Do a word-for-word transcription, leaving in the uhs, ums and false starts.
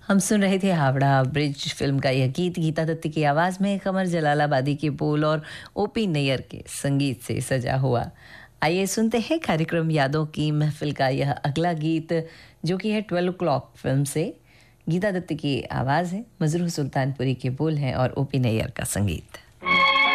हम सुन रहे थे हावड़ा ब्रिज फिल्म का यह गीत गीता दत्ती की आवाज़ में कमर जलालाबादी के बोल और ओपी नैयर के संगीत से सजा हुआ। आइए सुनते हैं कार्यक्रम यादों की महफिल का यह अगला गीत जो कि है ट्वेल्व क्लॉक फिल्म से। गीता दत्ती की आवाज़ है, मजरूह सुल्तानपुरी के बोल हैं और ओपी नैयर का संगीत।